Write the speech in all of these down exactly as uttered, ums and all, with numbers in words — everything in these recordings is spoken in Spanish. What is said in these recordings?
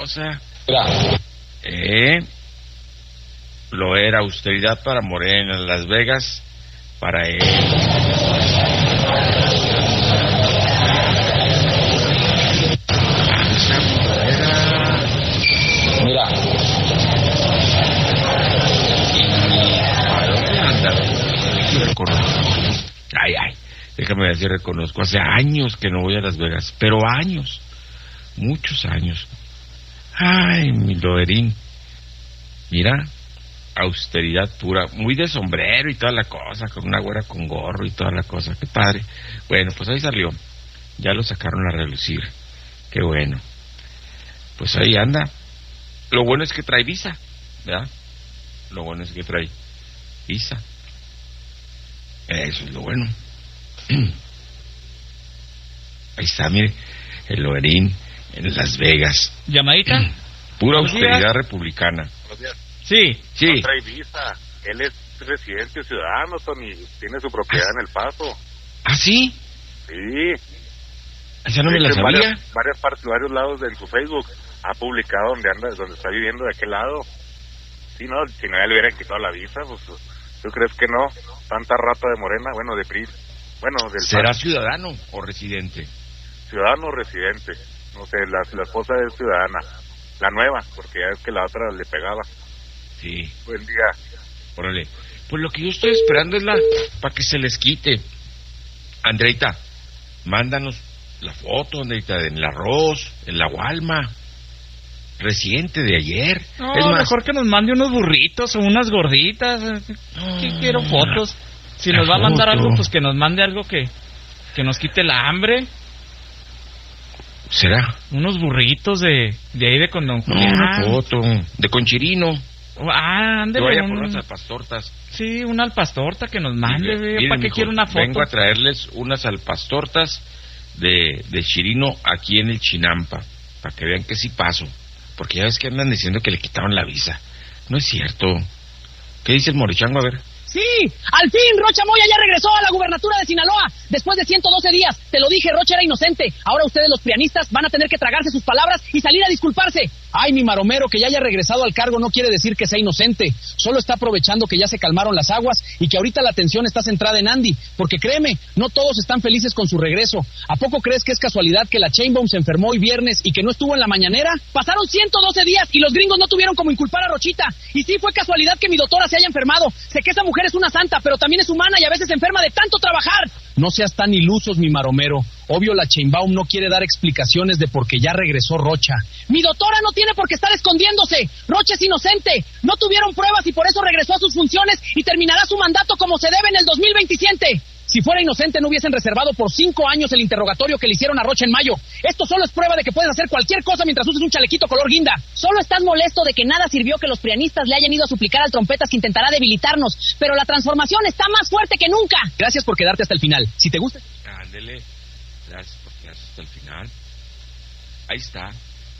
cosa. Eh, lo era austeridad para Morena, Las Vegas para él. Mira. ¿A dónde anda? Ay, ay, déjame decir, reconozco, hace años que no voy a Las Vegas, pero años, muchos años. Ay, mi Loerín, mira, austeridad pura, muy de sombrero y toda la cosa, con una güera con gorro y toda la cosa, qué padre. Bueno, pues ahí salió, ya lo sacaron a relucir, qué bueno. Pues ahí anda, lo bueno es que trae visa, ¿verdad? Lo bueno es que trae visa. Eso es lo bueno. Ahí está, mire, el Loerín en Las Vegas. ¿Llamadita? Pura austeridad republicana. Sí. Sí. No trae visa. Él es residente ciudadano, Tony. Tiene su propiedad en El Paso. ¿Ah, sí? Sí. Esa no me la sabía. Varias, varias partes, varios lados de en su Facebook ha publicado donde anda, donde está viviendo, de aquel lado. Sí, no, si no ya le hubieran quitado la visa, pues, ¿tú crees que no? Tanta rata de Morena, bueno, de P R I, bueno, del ¿será Paso. ciudadano o residente? Ciudadano o residente. No sé, la, la esposa es ciudadana. La nueva, porque ya es que la otra le pegaba. Sí. Buen día. Órale. Pues lo que yo estoy esperando es la... para que se les quite. Andreita, mándanos la foto, Andreita, del arroz, en la Walma. Reciente de ayer. No, es más, mejor que nos mande unos burritos o unas gorditas. ¿Qué no, quiero fotos? Si nos va a mandar foto. algo, pues que nos mande algo que, que nos quite la hambre. ¿Será? Unos burritos de, de ahí de con Don Julián. No, una foto de Conchirino. Ah, ándale. Que vaya un... por unas alpastortas. Sí, una alpastorta que nos mande. Miren, ¿para qué mijo, quiero una foto? vengo a traerles unas alpastortas de, de Chirino aquí en el Chinampa, para que vean que sí paso. Porque ya ves que andan diciendo que le quitaron la visa. No es cierto. ¿Qué dice el Morichango? A ver. Sí, al fin Rocha Moya ya regresó a la gubernatura de Sinaloa después de ciento doce días. Te lo dije, Rocha era inocente. Ahora ustedes los prianistas van a tener que tragarse sus palabras y salir a disculparse. Ay, mi maromero, que ya haya regresado al cargo no quiere decir que sea inocente. Solo está aprovechando que ya se calmaron las aguas y que ahorita la atención está centrada en Andy. Porque créeme, no todos están felices con su regreso. ¿A poco crees que es casualidad que la Chainbaum se enfermó hoy viernes y que no estuvo en la mañanera? Pasaron ciento doce días y los gringos no tuvieron como inculpar a Rochita. Y sí fue casualidad que mi doctora se haya enfermado. Sé que esa mujer es una santa, pero también es humana y a veces se enferma de tanto trabajar. No seas tan ilusos, mi maromero. Obvio la Chainbaum no quiere dar explicaciones de por qué ya regresó Rocha. Mi doctora no tiene por qué estar escondiéndose. Rocha es inocente. No tuvieron pruebas y por eso regresó a sus funciones y terminará su mandato como se debe en el dos mil veintisiete. Si fuera inocente no hubiesen reservado por cinco años el interrogatorio que le hicieron a Rocha en mayo. Esto solo es prueba de que puedes hacer cualquier cosa mientras uses un chalequito color guinda. Solo estás molesto de que nada sirvió que los prianistas le hayan ido a suplicar al Trompetas que intentará debilitarnos. Pero la transformación está más fuerte que nunca. Gracias por quedarte hasta el final. Si te gusta... Ándele. Gracias por quedarse hasta el final. Ahí está.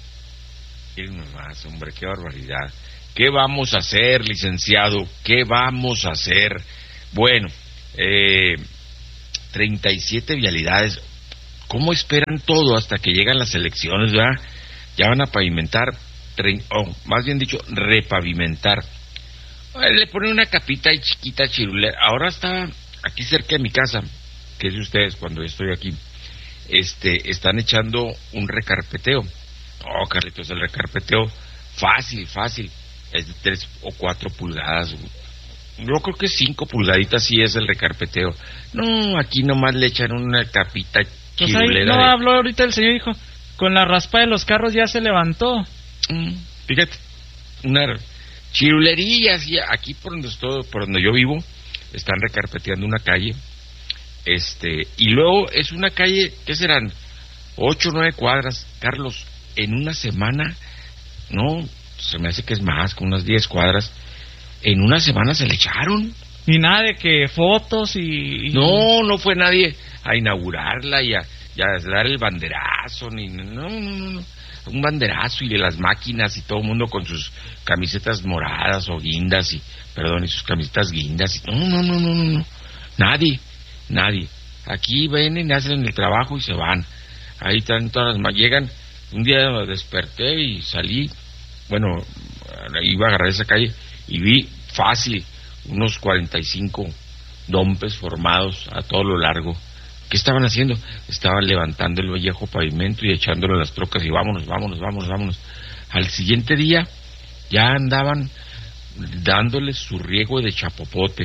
Miren más, hombre, qué barbaridad. ¿Qué vamos a hacer, licenciado? ¿Qué vamos a hacer? Bueno, eh... treinta y siete vialidades. ¿Cómo esperan todo hasta que llegan las elecciones, verdad? Ya van a pavimentar, tre... oh, más bien dicho, repavimentar. Le ponen una capita ahí chiquita, chirulera. Ahora está aquí cerca de mi casa, que es de ustedes cuando estoy aquí. Este, están echando un recarpeteo. Oh, Carlitos, el recarpeteo fácil, fácil. Es de tres o cuatro pulgadas. Yo creo que cinco pulgaditas sí es el recarpeteo. No, aquí nomás le echan una capita pues ahí no de... habló ahorita el señor, dijo, con la raspa de los carros ya se levantó. Mm, fíjate, una chirulería, así, aquí por donde estoy, por donde yo vivo, están recarpeteando una calle, este, y luego es una calle, ¿qué serán? Ocho, nueve cuadras, Carlos, en una semana, no, se me hace que es más, con unas diez cuadras, en una semana se le echaron. Ni nada de que fotos y... No, no fue nadie a inaugurarla y a, y a dar el banderazo, ni... No, no, no, no. Un banderazo y de las máquinas y todo el mundo con sus camisetas moradas o guindas y... Perdón, y sus camisetas guindas y... No, no, no, no, no, no. Nadie, nadie. Aquí vienen, hacen el trabajo y se van. Ahí están todas las... Llegan Un día desperté y salí, bueno, iba a agarrar esa calle y vi fácil unos cuarenta y cinco dompes formados a todo lo largo. ¿Qué estaban haciendo? Estaban levantando el viejo pavimento y echándolo en las trocas y vámonos, vámonos, vámonos, vámonos. Al siguiente día ya andaban dándoles su riego de chapopote.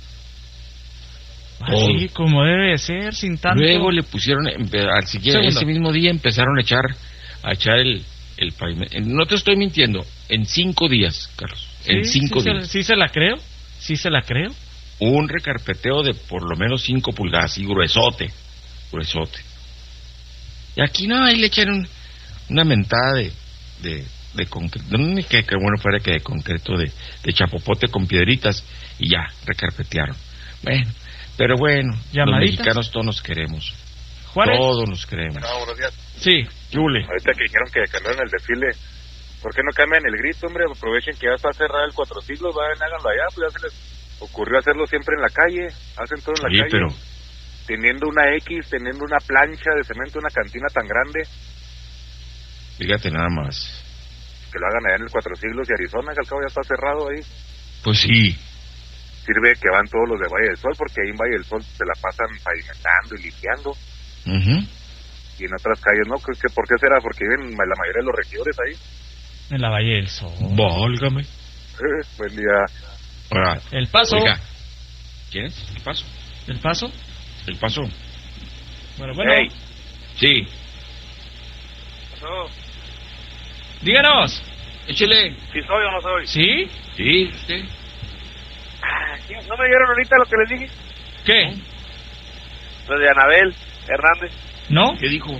Así como debe de ser, sin tanto. Luego le pusieron, al siguiente, ese mismo día empezaron a echar a echar el, el pavimento. No te estoy mintiendo, en cinco días, Carlos. Sí, en cinco sí días. Se, sí se la creo, sí se la creo. Un recarpeteo de por lo menos cinco pulgadas, y gruesote, gruesote. Y aquí no, ahí le echaron una mentada de, de, de concreto, no ni que, que bueno fuera que de concreto, de, de chapopote con piedritas, y ya, recarpetearon. Bueno, pero bueno, ¿Llamaditas? Los mexicanos todos nos queremos. ¿Juárez? Todos nos queremos. No, buenos días. Sí. Yule. Ahorita que dijeron que cambiaron el desfile, ¿por qué no cambian el grito, hombre? Aprovechen que ya está cerrado el Cuatro Siglos, vayan, háganlo allá, pues ya se les ocurrió hacerlo siempre en la calle, hacen todo en la Oye, calle. pero Teniendo una X, teniendo una plancha de cemento, una cantina tan grande, fíjate nada más. que lo hagan allá en el Cuatro Siglos y Arizona, que al cabo ya está cerrado ahí. Pues sí. Sirve que van todos los de Valle del Sol, porque ahí en Valle del Sol se la pasan pavimentando y limpiando. Uh-huh. Y en otras calles, ¿no? ¿Qué, ¿Por qué será? Porque viven la mayoría de los regidores ahí. En la Valle del Sol. Válgame. Eh, buen día. Ahora, El Paso. oiga, ¿quién es? ¿El Paso? ¿El Paso? ¿El Paso? Bueno, bueno. Hey. Sí. No, Díganos. Échele. ¿sí soy o no soy? ¿Sí? Sí, usted. Ah, ¿no me dieron ahorita lo que les dije? ¿Qué? Lo de Anabel Hernández. ¿No? ¿Qué dijo?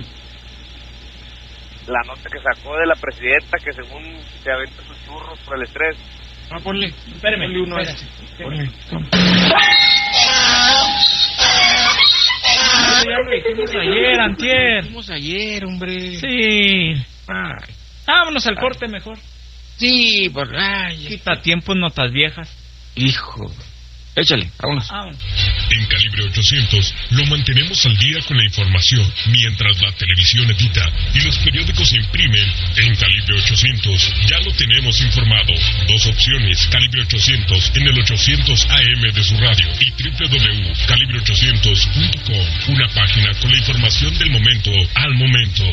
La nota que sacó de la presidenta que según se aventa sus churros por el estrés. Ah, ponle. Espérame. Ponle uno a espérame. ese. Ponle. Toma. Ya lo dijimos ayer, antier. Fuimos ayer, hombre. Sí. Ay. Vámonos al corte mejor. Sí, por... Ay, Quita tiempo en notas viejas. hijo. Échale, vámonos. Vámonos. En Calibre ochocientos lo mantenemos al día con la información, mientras la televisión edita y los periódicos se imprimen. En Calibre ochocientos ya lo tenemos informado. Dos opciones, Calibre ochocientos en el ochocientos A M de su radio y doble u doble u doble u punto calibre ochocientos punto com, una página con la información del momento al momento.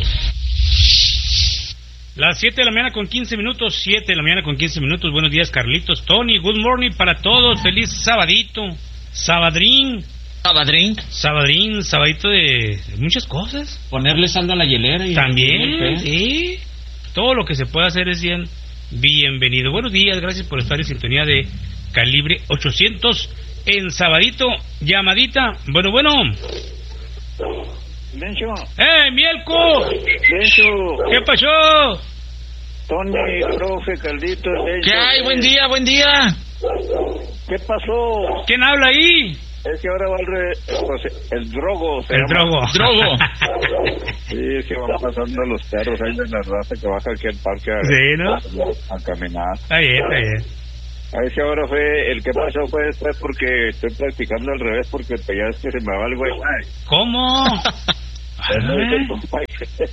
Las siete de la mañana con quince minutos, siete de la mañana con quince minutos. Buenos días, Carlitos, Tony, good morning para todos. Feliz sabadito, sabadrín. Sabadrín. Sabadrín, sabadito de, de muchas cosas. Ponerle saldo a la hielera. Y También, sí. Todo lo que se pueda hacer es bien bienvenido. Buenos días, gracias por estar en sintonía de Calibre ochocientos en sabadito. Llamadita, bueno, bueno. Dencho, ¡Eh, Mielco! Dencho, ¿Qué pasó? Tony, profe, Caldito, Dencho. ¿Qué hay? Buen día, buen día. ¿Qué pasó? ¿Quién habla ahí? Es que ahora va el, re, pues, el drogo. Se El llama. drogo. Drogo. Sí, es que van pasando los perros ahí de la raza que baja aquí al parque a, Sí, ¿no? a, a caminar. Está bien, está bien. A ese ahora fue, el que pasó fue después porque estoy practicando al revés porque pues, ya es que se me va el güey. Ay, ¿Cómo? eso dice el Ah. compadre.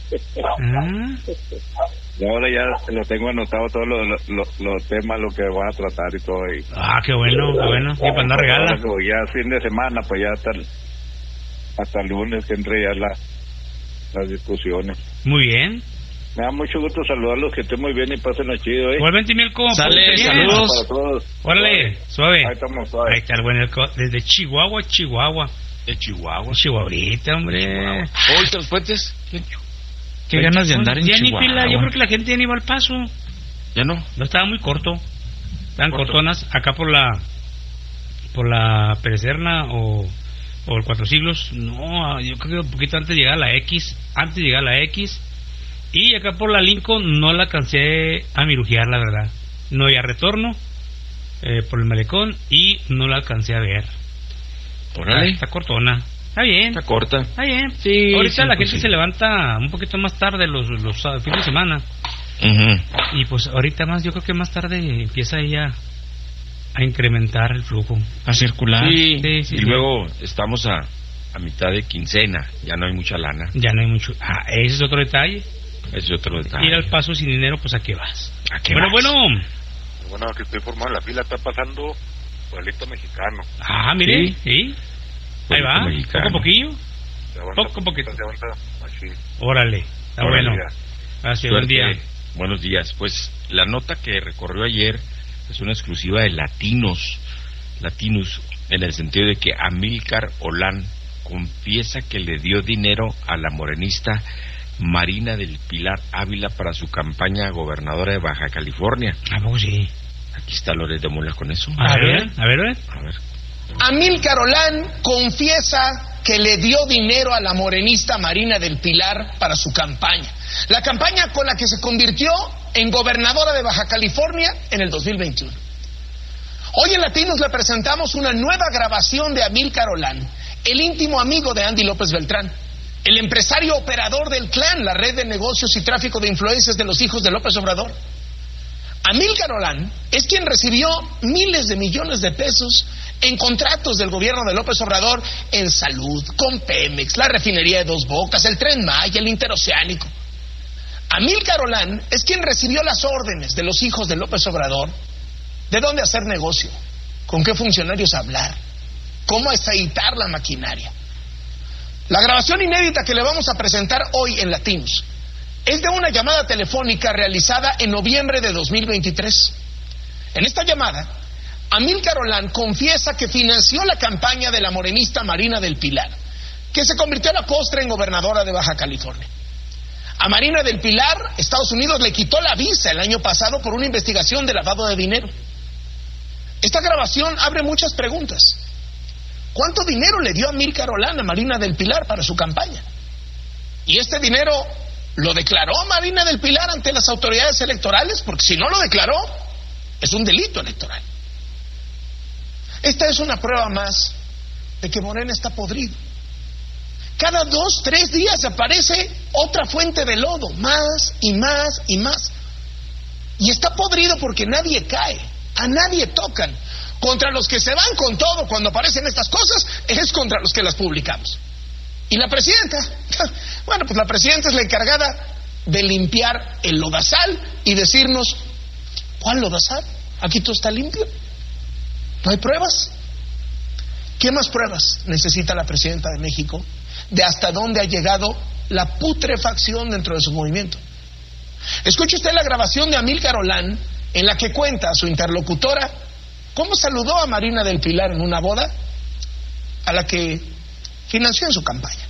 Ah. Y ahora ya lo tengo anotado todos los lo, lo, lo temas, lo que van a tratar y todo ahí. Ah, qué bueno, qué bueno. Y para andar regala. Ahora, como ya fin de semana, pues ya hasta el, hasta el lunes que entre ya la, las discusiones. Muy bien. Me da mucho gusto saludarlos, que estén muy bien y pásenlo chido, ¿eh? Igualmente, Mielco. Sale, pórtate bien. saludos. Para todos. Órale, suave. Ahí estamos, suave. Ahí está el buen Mielco. Desde Chihuahua, Chihuahua. De Chihuahua. Chihuahuita, hombre. ¿Hoy los puentes? ¿Qué? Qué ganas de andar en Ya ni Chihuahua. pila, yo creo que la gente ya ni va al paso. ¿Ya no? No, estaba muy corto. Estaban Corto. cortonas acá por la por la Perecerna o, o el Cuatro Siglos. No, yo creo que un poquito antes de llegar a la X, antes de llegar a la X. Y acá por la Lincoln no la alcancé a mirujear, la verdad. No había retorno eh, por el malecón y no la alcancé a ver. Órale. Está cortona. Está bien. Está corta. Está bien. Sí, Ahorita sí, la pues gente sí. se levanta un poquito más tarde los, los, los fines de semana. Ujú. Y pues ahorita más, yo creo que más tarde empieza ella a incrementar el flujo. A circular. Sí, Sí, sí, y sí. luego estamos a, a mitad de quincena, ya no hay mucha lana. Ya no hay mucho. Ah, ese es otro detalle. Es otro detalle. Ir al Paso sin dinero, pues ¿a qué vas? ¿A qué bueno, vas? bueno. Bueno, que estoy formado en la fila, está pasando pueblito mexicano. Ah, mire, sí. sí. Ahí va, mexicano. poco a poquillo. Se aguanta, Poco a poquito. Se aguanta, así. Órale, está Órale, bueno. Gracias, buen día. Buenos días. Pues la nota que recorrió ayer es una exclusiva de Latinos. Latinos, en el sentido de que Amílcar Olán confiesa que le dio dinero a la morenista Marina del Pilar Ávila para su campaña gobernadora de Baja California. ¿A poco sí? Aquí está Loret de Mola con eso. A, a ver, ver, a ver, a ver. A ver. Amílcar Olán confiesa que le dio dinero a la morenista Marina del Pilar para su campaña. La campaña con la que se convirtió en gobernadora de Baja California en el dos mil veintiuno. Hoy en Latinos le presentamos una nueva grabación de Amílcar Olán, el íntimo amigo de Andy López Beltrán, el empresario operador del clan, la red de negocios y tráfico de influencias de los hijos de López Obrador. Amílcar Olán es quien recibió miles de millones de pesos en contratos del gobierno de López Obrador en salud, con Pemex, la refinería de Dos Bocas, el Tren Maya, el Interoceánico. Amílcar Olán es quien recibió las órdenes de los hijos de López Obrador de dónde hacer negocio, con qué funcionarios hablar, cómo aceitar la maquinaria. La grabación inédita que le vamos a presentar hoy en Latinos es de una llamada telefónica realizada en noviembre de dos mil veintitrés. En esta llamada, Amílcar Olán confiesa que financió la campaña de la morenista Marina del Pilar, que se convirtió a la postre en gobernadora de Baja California. A Marina del Pilar, Estados Unidos le quitó la visa el año pasado por una investigación de lavado de dinero. Esta grabación abre muchas preguntas. ¿Cuánto dinero le dio Amílcar Olán a Marina del Pilar para su campaña? ¿Y este dinero lo declaró Marina del Pilar ante las autoridades electorales? Porque si no lo declaró, es un delito electoral. Esta es una prueba más de que Morena está podrido. Cada dos, tres días aparece otra fuente de lodo, más y más y más. Y está podrido porque nadie cae, a nadie tocan. Contra los que se van con todo cuando aparecen estas cosas es contra los que las publicamos. Y la presidenta, bueno, pues la presidenta es la encargada de limpiar el lodazal y decirnos, ¿cuál lodazal? Aquí todo está limpio. ¿No hay pruebas? ¿Qué más pruebas necesita la presidenta de México de hasta dónde ha llegado la putrefacción dentro de su movimiento? Escuche usted la grabación de Amílcar Olán en la que cuenta a su interlocutora cómo saludó a Marina del Pilar en una boda a la que financió en su campaña.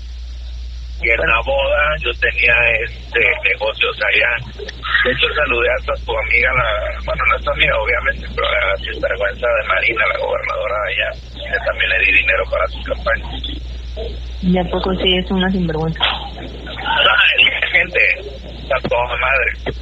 Y en la boda yo tenía este negocios allá. De hecho saludé hasta a tu amiga, la, bueno, no es tu amiga obviamente, pero la sinvergüenza de Marina, la gobernadora de allá. Que también le di dinero para su campaña. ¿Y a poco sí es una sinvergüenza? Ay, gente, está toda madre.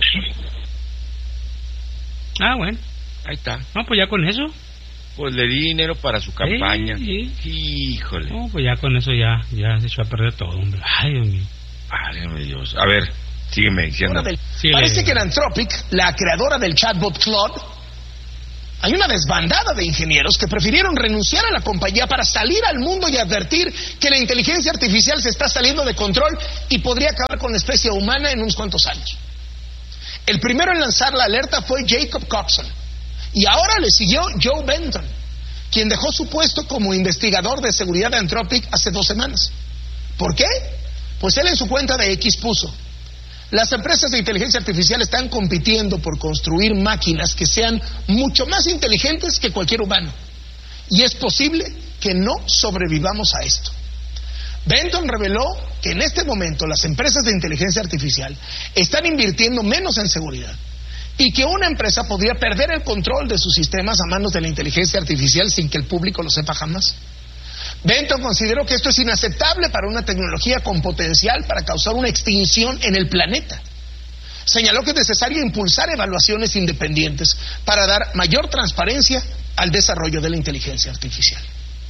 Ah, bueno. Ahí está. No, pues ya con eso. Pues le di dinero para su campaña. Sí, sí. Híjole. No, pues ya con eso ya, ya se echó a perder todo, hombre. Ay, Dios mío. Válgame Dios. A ver, sígueme diciendo. Del... Sí, Parece le... que en Anthropic, la creadora del chatbot Claude, hay una desbandada de ingenieros que prefirieron renunciar a la compañía para salir al mundo y advertir que la inteligencia artificial se está saliendo de control y podría acabar con la especie humana en unos cuantos años. El primero en lanzar la alerta fue Jacob Coxon, y ahora le siguió Joe Benton, quien dejó su puesto como investigador de seguridad de Anthropic hace dos semanas. ¿Por qué? Pues él en su cuenta de X puso: las empresas de inteligencia artificial están compitiendo por construir máquinas que sean mucho más inteligentes que cualquier humano, y es posible que no sobrevivamos a esto. Benton reveló que en este momento las empresas de inteligencia artificial están invirtiendo menos en seguridad y que una empresa podría perder el control de sus sistemas a manos de la inteligencia artificial sin que el público lo sepa jamás. Benton consideró que esto es inaceptable para una tecnología con potencial para causar una extinción en el planeta. Señaló que es necesario impulsar evaluaciones independientes para dar mayor transparencia al desarrollo de la inteligencia artificial.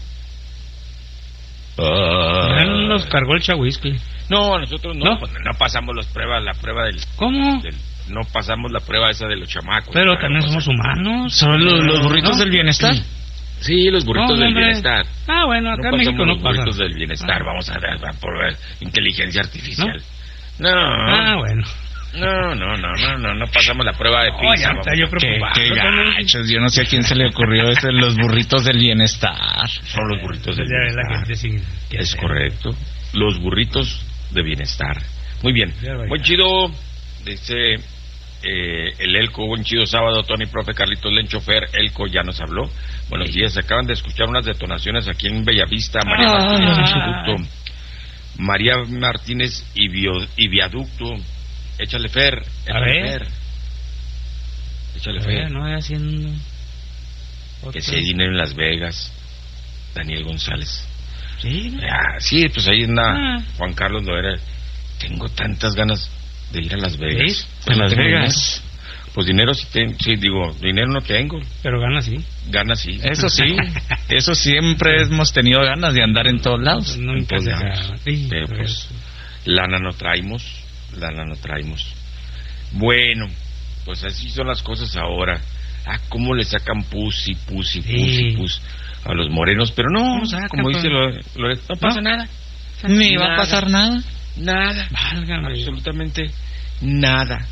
Uh, Ya nos cargó el chahuisky. no, nosotros no, ¿No? pues no pasamos las pruebas, la prueba del, ¿Cómo? del- no pasamos la prueba esa de los chamacos. Pero No, también no somos pasamos. humanos. ¿Son los, los burritos ¿No? del bienestar? Sí. Sí, los burritos No, del hombre. bienestar. Ah, bueno, acá no en México pasamos no los pasa. burritos del bienestar, Ah. vamos a ver, va por ver inteligencia artificial. No. Ah, bueno. No, no, no, no, no, no pasamos la prueba de Oh, pizza. ya está yo preocupado. Qué, qué gachos, yo no sé a quién se le ocurrió eso de los burritos del bienestar. Son los burritos del Ya ves la bienestar. gente sin qué Es hacer. correcto. Los burritos de bienestar. Muy bien. Ya va, Buen ya. chido. Dice eh, el Elco. Buen chido sábado, Tony, profe, Carlitos, Len, chofer. Elco ya nos habló. Buenos Sí. días. Acaban de escuchar unas detonaciones aquí en Bellavista. María Ah. Martínez y Viaducto. María Martínez y, Bio- y Viaducto. Échale Fer. Échale ver. Fer. Échale A Fer. ver, no voy haciendo... Que otro. si hay dinero en Las Vegas. Daniel González. Sí, ¿no? Ah, sí, pues ahí anda Ah. Juan Carlos Loera. Tengo tantas ganas de ir a Las Vegas. ¿Sí? Pues ¿A no Las tengo Vegas? dinero. Pues dinero sí, ten- sí, digo, dinero no tengo. Pero gana sí. Ganas sí. Eso sí, eso siempre hemos tenido ganas de andar en todos lados. Nunca se Entonces, acaba. Sí, pero, pero pues, lana no traemos. Lana no traemos. Bueno, pues así son las cosas ahora. Ah, cómo le sacan pus y pus y pus y Sí. pus a los morenos. Pero no, No sacan, como dice pero- Loret, Loret, no pasa No. nada. Ni va a Nada. pasar nada. Nada. Válgame. Absolutamente nada.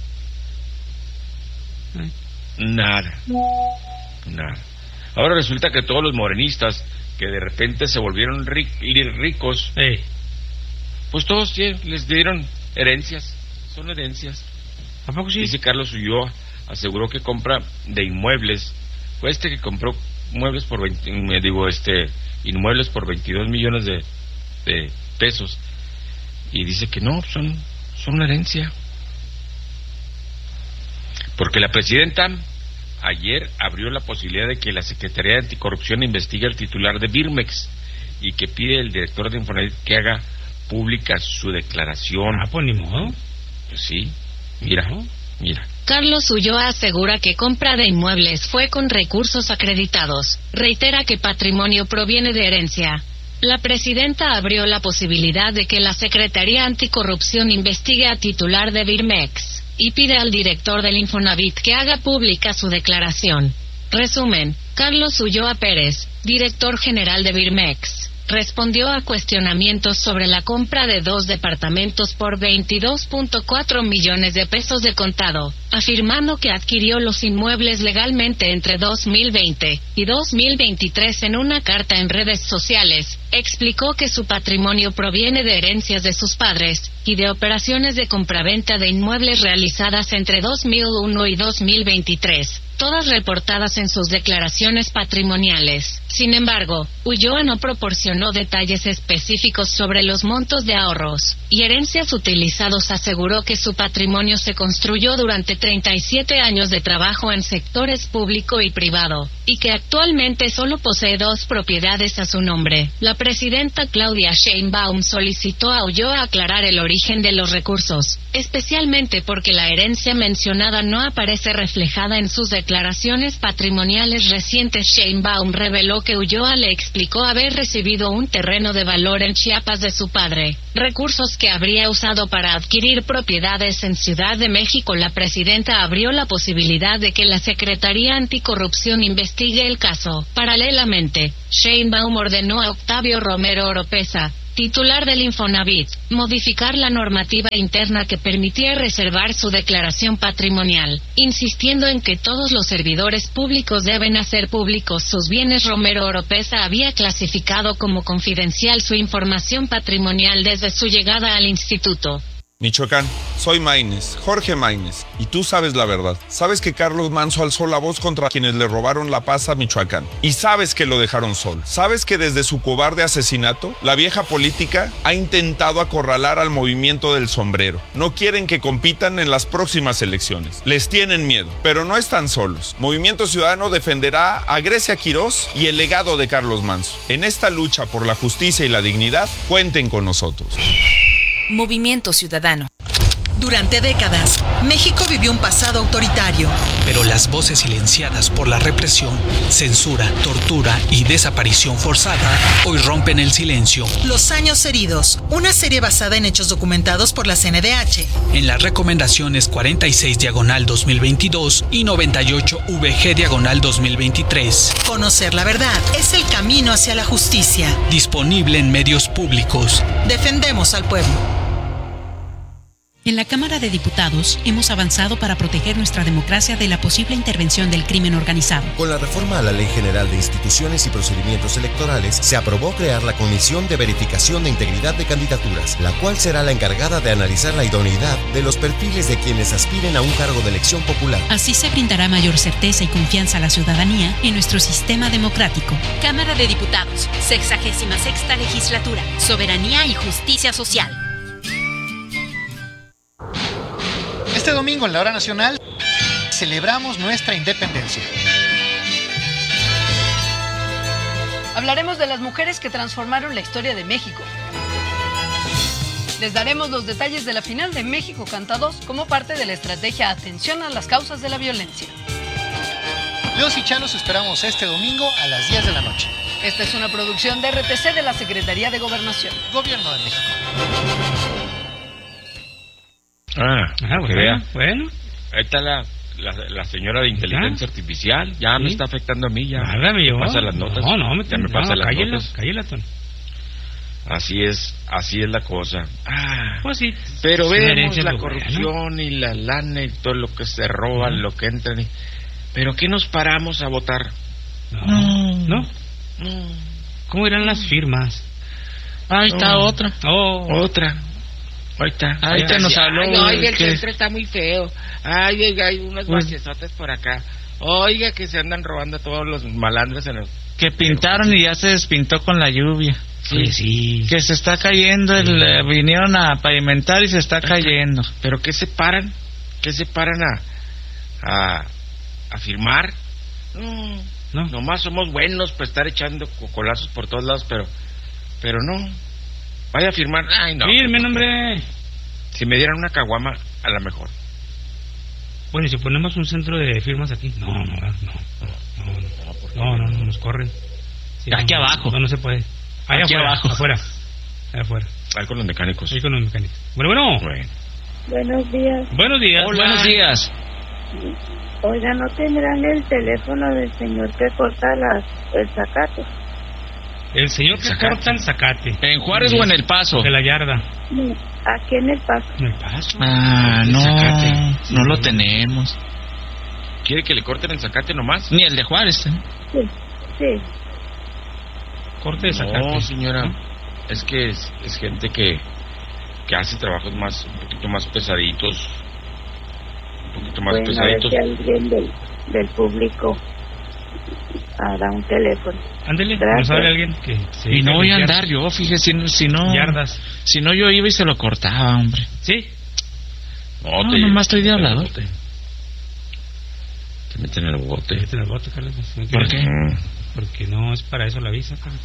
Ay. Nada. Nada. Ahora resulta que todos los morenistas que de repente se volvieron ri- ricos, Eh, pues todos sí, les dieron herencias. Son herencias. ¿A poco sí? Dice Carlos Ulloa, aseguró que compra de inmuebles. Fue este que compró muebles por veinte, me digo, este, inmuebles por veintidós millones de, de pesos. Y dice que no, son, son una herencia. Porque la presidenta ayer abrió la posibilidad de que la Secretaría de Anticorrupción investigue al titular de Birmex y que pide al director de Infonavit que haga pública su declaración. Ah, pues ni modo. Pues sí, mira, No. mira. Carlos Ulloa asegura que compra de inmuebles fue con recursos acreditados. Reitera que patrimonio proviene de herencia. La presidenta abrió la posibilidad de que la Secretaría Anticorrupción investigue a titular de Birmex y pide al director del Infonavit que haga pública su declaración. Resumen, Carlos Ulloa Pérez, director general de Birmex, respondió a cuestionamientos sobre la compra de dos departamentos por veintidós punto cuatro millones de pesos de contado, afirmando que adquirió los inmuebles legalmente entre dos mil veinte y dos mil veintitrés en una carta en redes sociales. Explicó que su patrimonio proviene de herencias de sus padres y de operaciones de compraventa de inmuebles realizadas entre dos mil uno y dos mil veintitrés, todas reportadas en sus declaraciones patrimoniales. Sin embargo, Ulloa no proporcionó detalles específicos sobre los montos de ahorros y herencias utilizados. Aseguró que su patrimonio se construyó durante treinta y siete años de trabajo en sectores público y privado, y que actualmente solo posee dos propiedades a su nombre. La presidenta Claudia Sheinbaum solicitó a Ulloa aclarar el origen de los recursos, especialmente porque la herencia mencionada no aparece reflejada en sus declaraciones patrimoniales recientes. Sheinbaum reveló que Ulloa le explicó haber recibido un terreno de valor en Chiapas de su padre, recursos que habría usado para adquirir propiedades en Ciudad de México. La presidenta abrió la posibilidad de que la Secretaría Anticorrupción investigue el caso. Paralelamente, Sheinbaum ordenó a Octavio Romero Oropesa, titular del Infonavit, modificar la normativa interna que permitía reservar su declaración patrimonial, insistiendo en que todos los servidores públicos deben hacer públicos sus bienes. Romero Oropesa había clasificado como confidencial su información patrimonial desde su llegada al instituto. Michoacán, soy Maínez, Jorge Maínez, y tú sabes la verdad. Sabes que Carlos Manso alzó la voz contra quienes le robaron la paz a Michoacán, y sabes que lo dejaron solo. Sabes que desde su cobarde asesinato, la vieja política ha intentado acorralar al movimiento del sombrero. No quieren que compitan en las próximas elecciones. Les tienen miedo, pero no están solos. Movimiento Ciudadano defenderá a Grecia Quirós y el legado de Carlos Manso. En esta lucha por la justicia y la dignidad, cuenten con nosotros. Movimiento Ciudadano. Durante décadas, México vivió un pasado autoritario. Pero las voces silenciadas por la represión, censura, tortura y desaparición forzada hoy rompen el silencio. Los años heridos, una serie basada en hechos documentados por la C N D H. En las recomendaciones cuarenta y seis diagonal dos mil veintidós y noventa y ocho V G diagonal dos mil veintitrés. Conocer la verdad es el camino hacia la justicia. Disponible en medios públicos. Defendemos al pueblo. En la Cámara de Diputados hemos avanzado para proteger nuestra democracia de la posible intervención del crimen organizado. Con la reforma a la Ley General de Instituciones y Procedimientos Electorales, se aprobó crear la Comisión de Verificación de Integridad de Candidaturas, la cual será la encargada de analizar la idoneidad de los perfiles de quienes aspiren a un cargo de elección popular. Así se brindará mayor certeza y confianza a la ciudadanía en nuestro sistema democrático. Cámara de Diputados, sexagésima sexta legislatura, soberanía y justicia social. Este domingo en la Hora Nacional celebramos nuestra independencia. Hablaremos de las mujeres que transformaron la historia de México. Les daremos los detalles de la final de México Canta dos como parte de la estrategia Atención a las causas de la violencia. Los y Chalos esperamos este domingo a las diez de la noche. Esta es una producción de R T C de la Secretaría de Gobernación. Gobierno de México. Ah, ah bueno, vea. bueno. Ahí está la, la, la señora de inteligencia ¿Ya? artificial. Ya ¿Sí? me está afectando a mí. Ya Nada, me, me pasa las notas. No, no, me, ya me no, pasa las cállala, notas. Cállala, Tony. Así es, así es la cosa. Ah, pues sí. Pero vemos la corrupción, ¿no? Y la lana y todo lo que se roban, uh-huh. lo que entran. Y... ¿Pero qué nos paramos a votar? No. ¿No? no. ¿Cómo irán las firmas? Ahí está no. otra. Oh. Otra. Ahí está. Ahí te nos habló. Ay, oiga, el centro está muy feo. Ay, oiga, hay unos bachesotes por acá. Oiga, que se andan robando todos los malandros en el... Que pintaron y ya se despintó con la lluvia. Sí, sí. Que se está cayendo, el, eh, vinieron a pavimentar y se está cayendo. ¿Pero qué se paran? ¿Qué se paran a, a, a firmar? No, no, nomás somos buenos para estar echando cocolazos por todos lados, pero pero no. Vaya a firmar. Ay, no. Firmen, hombre. Si me dieran una caguama, a lo mejor. Bueno, y si ponemos un centro de firmas aquí. No, no, no. No, no, no, no, no nos corren. Sí, aquí no, abajo. No, no se puede. Ahí aquí afuera, abajo. Afuera. Ahí afuera. Ahí con los mecánicos. Ahí con los mecánicos. Bueno, bueno. bueno. Buenos días. Buenos días. Hola. Buenos días. Oiga, ¿no tendrán el teléfono del señor que corta las, el zacate? El señor que zacate. corta el zacate. ¿En Juárez sí. o en El Paso? De la yarda. Aquí en El Paso. ¿En El Paso? Ah, no. Sí. No lo tenemos. ¿Quiere que le corten el zacate nomás? Ni el de Juárez. ¿eh? Sí, sí. Corte de zacate. No, señora. Es que es, es gente que, que hace trabajos más, un poquito más pesaditos. Un poquito más bueno, pesaditos. A ver si alguien del, del público hará un teléfono. Ándele, ¿no sabe alguien que se Y no voy a andar yo, fíjese, si, si no... Yardas. Si no, yo iba y se lo cortaba, hombre. ¿Sí? No, no te, nomás estoy de hablador. Te, te meten en el bote. Te meten en el bote, Carlos. ¿Por qué? Porque no es para eso la visa, Carlos.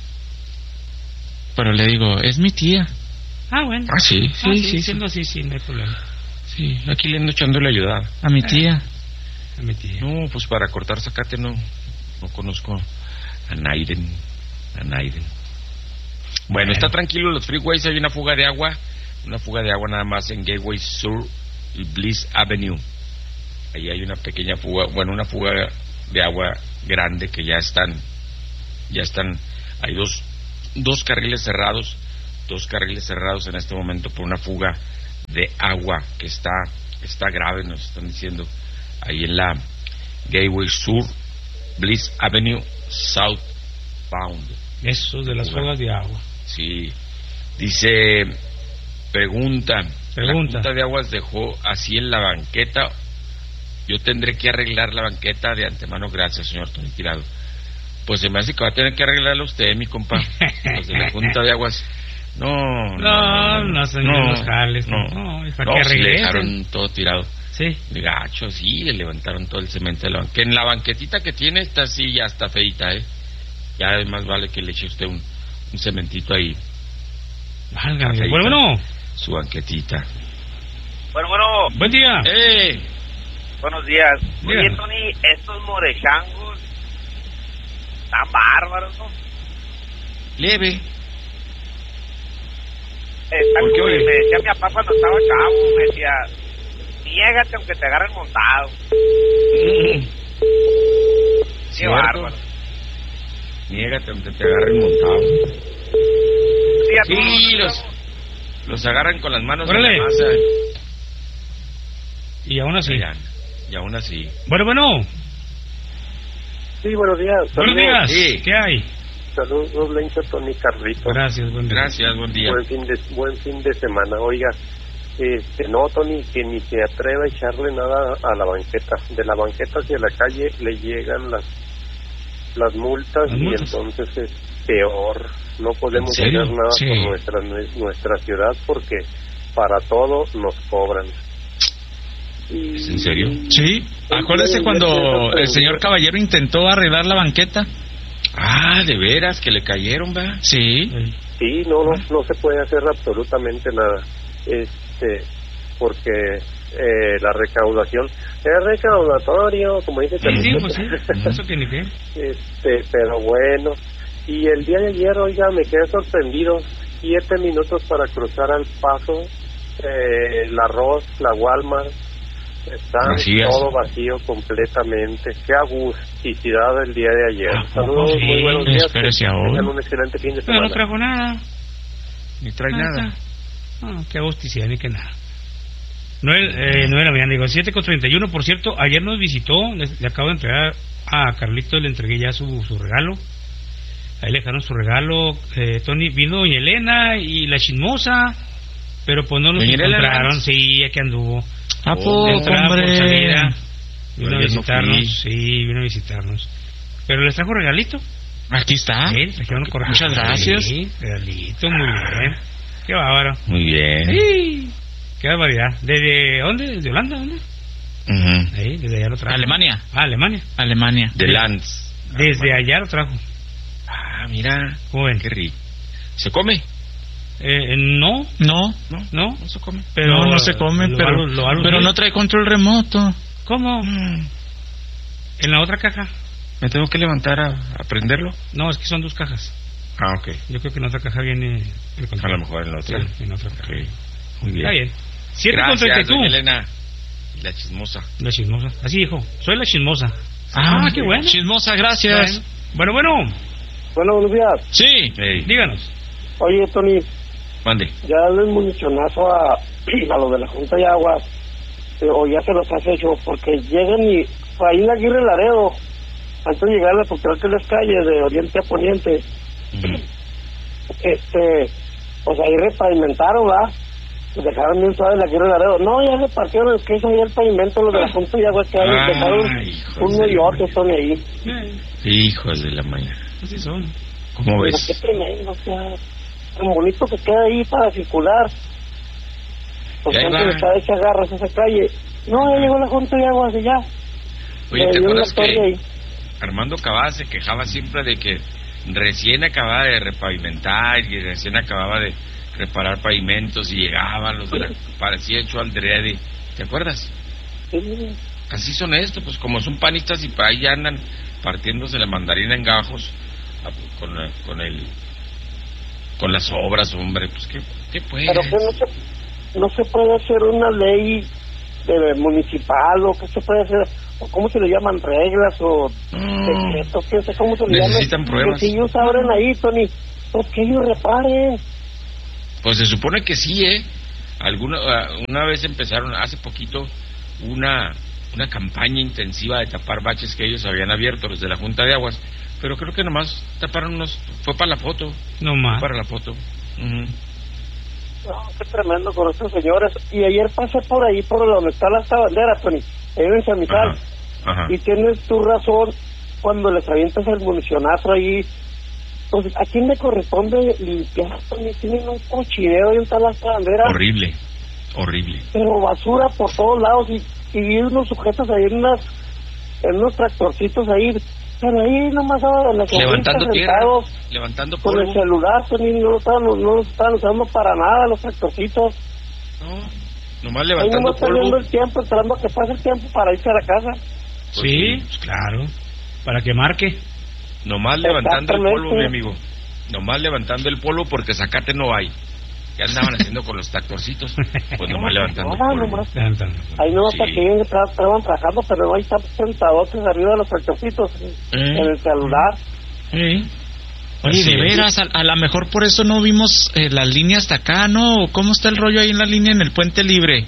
Pero le digo, es mi tía. Ah, bueno. Ah, sí, sí, ah, sí. sí, siendo así, sí, no hay problema. Sí, aquí le ando echándole ayuda. A mi tía. A mi tía. No, pues para cortar zacate no, no conozco a Naiden. A Naiden. Bueno, bueno, está tranquilo los freeways, hay una fuga de agua. Una fuga de agua nada más en Gateway Sur y Bliss Avenue. Ahí hay una pequeña fuga, bueno, una fuga de agua grande que ya están, ya están, hay dos, dos carriles cerrados, dos carriles cerrados en este momento por una fuga de agua que está, está grave, nos están diciendo, ahí en la Gateway Sur, Bliss Avenue, Southbound. Eso de las fugas de agua. Sí, dice, pregunta, pregunta, la Junta de Aguas dejó así en la banqueta. Yo tendré que arreglar la banqueta de antemano. Gracias, señor Tony Tirado. Pues se me hace que va a tener que arreglarla usted, mi compa. Los de la Junta de Aguas. No, no, no, no, no, no los jales. No, no, no, para no que sí le regresen. dejaron todo tirado. Sí. De gacho, sí, le levantaron todo el cemento de la banqueta. En la banquetita que tiene, esta sí ya está feita, ¿eh? Ya además vale que le eche usted un, un cementito ahí. Válgame. Bueno, bueno. Su banquetita. Bueno, bueno. Buen día. ¡Eh! Buenos días. Dígame. Oye, Tony, estos morechangos están bárbaros, ¿no? Leve. Está ¿Por qué, como oye? me decía mi papá cuando estaba chavo, me decía, niégate aunque te agarren montado. Qué ¿Cierto? bárbaro. Niégate aunque te agarren montado. Sí, a Sí, todos los, los agarran con las manos Órale. en la masa. Y aún así. Allá, y aún así. Bueno, bueno. Sí, buenos días. Buenos días. Sí. ¿Qué hay? Saludos, Lencho, Tony, Carlito. Gracias, buen día. Gracias, buen día. Buen fin de, buen fin de semana. Oiga, este, no, Tony, que ni se atreva a echarle nada a la banqueta. De la banqueta hacia la calle le llegan las las multas, ¿Las y multas? Entonces es peor. No podemos hacer nada sí. por nuestra nuestra ciudad porque para todo nos cobran. Y, ¿En serio? Sí. Acuérdese cuando el señor Caballero intentó arreglar la banqueta. Ah, de veras, que le cayeron, ¿verdad? Sí. Sí, no, no, no se puede hacer absolutamente nada. Este, porque eh, la recaudación es recaudatorio, como dice sí, sí, pues sí, eso que ni qué. Este, pero bueno. Y el día de ayer, oiga, me quedé sorprendido. Siete minutos para cruzar al Paso, eh, la Ross, la Walmart. Está todo vacío completamente. Qué agusticidad el día de ayer. Ah, Saludos, sí, muy buenos días. Espérese ahora. Tengan un excelente fin de semana. Pero no trajo nada. Ni trae nada. nada. No, qué agusticidad ni que nada. No, eh, no era mañana, digo, siete con treinta y uno. Por cierto, ayer nos visitó, le, le acabo de entregar a Carlito, le entregué ya su, su regalo. Ahí le dejaron su regalo. Eh, Tony, vino doña Elena y la chismosa, pero pues no nos encontraron. Sí, aquí anduvo. ¿A poco, hombre? Vino a visitarnos, no sí, vino a visitarnos. Pero les trajo regalito. Aquí está. Sí, trajeron correcto. Muchas gracias. Sí, regalito, muy bien. Qué bárbaro. Muy bien. Sí, qué barbaridad. ¿Desde dónde? ¿Desde Holanda? ¿Dónde? Uh-huh. Ahí, desde allá lo trajo. Alemania. Ah, Alemania. Alemania. De Lanz. Desde allá lo trajo. Ah, mira. Joven. Qué rico. ¿Se come? Eh, no, no, no, no, no se come. Pero no, no se come, lo, pero, lo, lo, lo, pero no trae control remoto. ¿Cómo? Mm. En la otra caja. ¿Me tengo que levantar a, a prenderlo? No, es que son dos cajas. Ah, ok. Yo creo que en otra caja viene el control. A lo mejor en la otra. Sí, en la otra caja. Okay. Muy bien. Está bien. siete con treinta y dos. Elena, la chismosa. La chismosa. Así dijo, soy la chismosa. Ah, ah qué bueno. Chismosa, gracias. Bueno, bueno. Bueno, bueno buenos días. Sí. Hey. Díganos. Oye, Tony. Mande. Ya dale un municionazo a, a lo de la Junta de Aguas, eh, o ya se los has hecho, porque llegan y ahí en la Aguirre Laredo, antes de llegar a la las calles de oriente a poniente, uh-huh. este, pues ahí repavimentaron, ¿verdad? Pues dejaron bien suave la Aguirre Laredo. No, ya se partieron el queso ahí el pavimento, lo de la Junta de Aguas, que hay, ah, dejaron un hoyote, son ahí. Hijos de la mañana. Así son. ¿Cómo ves? Qué tremendo, o sea, tan bonito que queda ahí para circular. Pues antes está hecha garras esa calle. No, ya llegó la Junta de Aguas y ya. Oye, ¿te acuerdas que ahí? Armando Cabada se quejaba siempre de que recién acababa de repavimentar y recién acababa de reparar pavimentos y llegaban los de la... parecía hecho al drede. ¿Te acuerdas? Sí. Así son estos, pues como son panistas y para ahí andan partiéndose la mandarina en gajos con, con el... con las obras, hombre, pues qué, qué pues. Pero que no se, no se puede hacer una ley de municipal o qué se puede hacer, o cómo se le llaman, reglas o mm. decretos, qué sé cómo se le llaman. Necesitan pruebas. Que si ellos abren ahí, Tony, pues que ellos reparen. Pues se supone que sí, ¿eh? Alguna, una vez empezaron, hace poquito, una, una campaña intensiva de tapar baches que ellos habían abierto, los de la Junta de Aguas. Pero creo que nomás taparon unos... Fue para la foto. No más. Para la foto. Uh-huh. No, qué tremendo con estos señores. Y ayer pasé por ahí, por donde está la bandera, Tony. Ahí en San Miguel. Ajá. Ajá. Y tienes tu razón cuando les avientas el municionazo ahí. Entonces, ¿a quién le corresponde limpiar, Tony? Tienen un cochinero ahí en las banderas. Horrible. Horrible. Pero basura por todos lados. Y, y unos sujetos ahí en, unas, en unos tractorcitos ahí... Pero ahí nomás en la levantando tierra, levantando polvo. Con el celular, Tony, no lo estaban, no lo estaban usando para nada los tractorcitos. No, nomás levantando ahí nomás polvo. Perdiendo el tiempo, esperando a que pase el tiempo para irse a la casa. Pues sí, pues claro, para que marque. Nomás levantando el polvo, mi amigo. Nomás levantando el polvo porque zacate no hay. ¿Qué andaban haciendo con los tractorcitos? Pues nomás levantando no, el polvo. Nomás. Ahí no, sí. Hasta que estaban trabajando, pero ahí están sentados arriba de los tractorcitos, ¿Eh? En el celular. ¿Eh? Oye, de veras, a, a lo mejor por eso no vimos eh, las líneas hasta acá, ¿no? ¿Cómo está el rollo ahí en la línea en el Puente Libre?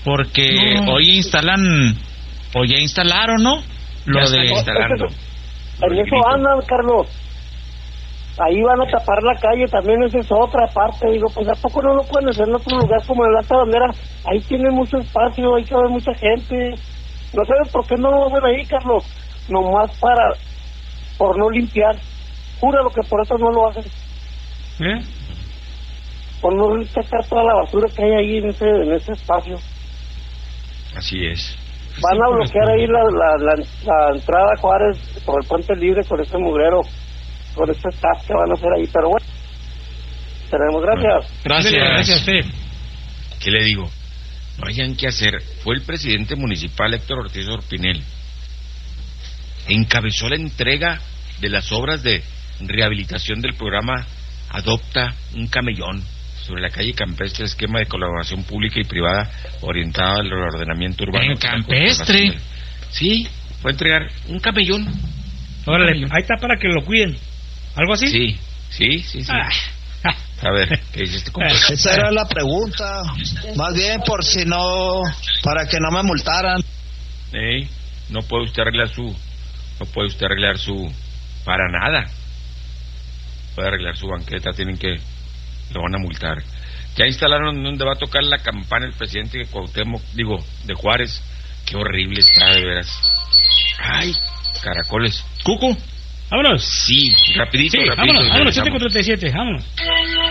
Porque No. hoy instalan, o ya instalaron, ¿no? Lo Ya están de instalando. En eso andan, Carlos. Ahí van a tapar la calle, también esa es otra parte. Digo, pues ¿a poco no lo pueden hacer en otro lugar como en la Alta Bandera? Ahí tiene mucho espacio, ahí cabe mucha gente. No sabes por qué no lo hacen ahí, Carlos. Nomás para, por no limpiar. Júralo que por eso no lo hacen. ¿Eh? Por no sacar toda la basura que hay ahí en ese, en ese espacio. Así es. Van a bloquear ahí la, la, la, la entrada a Juárez por el Puente Libre con ese mugrero, con ese staff que van a hacer ahí. Pero bueno, tenemos, gracias. Gracias. Gracias a usted. ¿Qué le digo? No hayan que hacer. Fue el presidente municipal Héctor Ortiz Orpinel. Encabezó la entrega de las obras de rehabilitación del programa Adopta un Camellón sobre la calle Campestre, esquema de colaboración pública y privada orientada al ordenamiento urbano. ¿En Campestre? Sí, fue a entregar un camellón. Órale, ahí está para que lo cuiden. ¿Algo así? Sí, sí, sí, sí. Ah. A ver, ¿qué dice este compadre? Esa era la pregunta. Más bien por si no, para que no me multaran. Ey, no puede usted arreglar su, no puede usted arreglar su, para nada. Puede arreglar su banqueta, tienen que, lo van a multar. Ya instalaron donde va a tocar la campana el presidente de Cuauhtémoc, digo, de Juárez. Qué horrible está, de veras. Ay, caracoles. Cucu, vámonos. Sí, rapidito, Sí, rapidito. vámonos, vámonos, siete regresamos. con treinta y siete, vámonos.